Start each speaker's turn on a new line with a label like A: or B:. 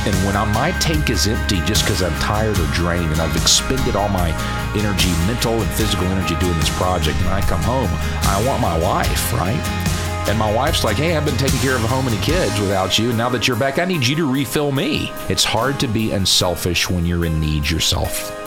A: And when my tank is empty just because I'm tired or drained and I've expended all my energy, mental and physical energy doing this project, and I come home, I want my wife, right? And my wife's like, hey, I've been taking care of a home and the kids without you. And now that you're back, I need you to refill me. It's hard to be unselfish when you're in need yourself.